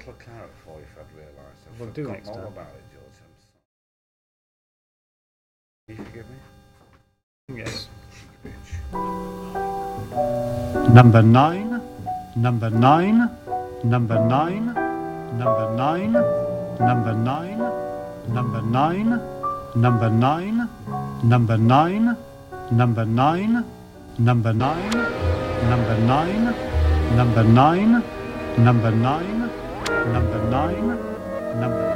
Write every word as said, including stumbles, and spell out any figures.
for clarify if I'd realised. I We'll do forgot next all time. about it, George. I'm sorry. You forgive me? Yes. Cheeky bitch. Number nine, number nine, number nine, number nine, number nine, number nine, number nine, number nine, number nine, number nine, number nine, number nine, number nine, number nine, number